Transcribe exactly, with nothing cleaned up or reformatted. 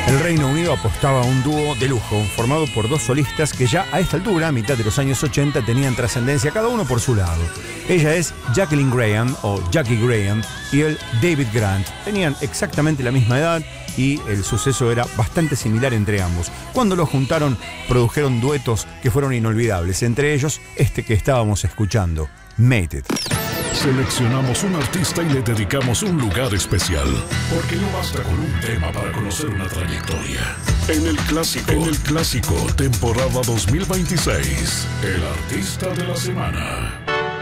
El Reino Unido apostaba a un dúo de lujo, formado por dos solistas que ya a esta altura, a mitad de los años ochenta, tenían trascendencia cada uno por su lado. Ella es Jacqueline Graham, o Jackie Graham, y él David Grant. Tenían exactamente la misma edad y el suceso era bastante similar entre ambos. Cuando los juntaron, produjeron duetos que fueron inolvidables, entre ellos este que estábamos escuchando, Made It. Seleccionamos un artista y le dedicamos un lugar especial, porque no basta con un tema para conocer una trayectoria. En el clásico, en el clásico, temporada dos mil veintiséis, el artista de la semana.